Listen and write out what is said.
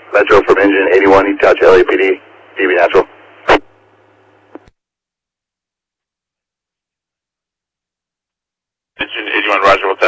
Metro from engine 81, East Couch, LAPD, DB Natural. Engine 81, Roger, we'll